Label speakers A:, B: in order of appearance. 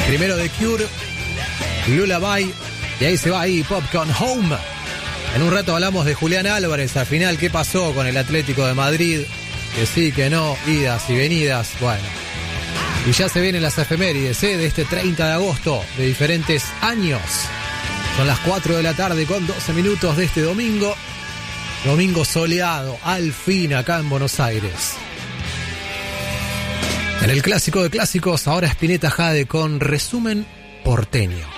A: Primero The Cure, Lullaby, y ahí se va ahí Popcorn Home. En un rato hablamos de Julián Álvarez, al final qué pasó con el Atlético de Madrid, que sí, que no, idas y venidas, bueno. Y ya se vienen las efemérides, de este 30 de agosto, de diferentes años. Son las 4 de la tarde con 12 minutos de este domingo. Domingo soleado, al fin acá en Buenos Aires. En el clásico de clásicos, ahora Spinetta Jade con Resumen Porteño.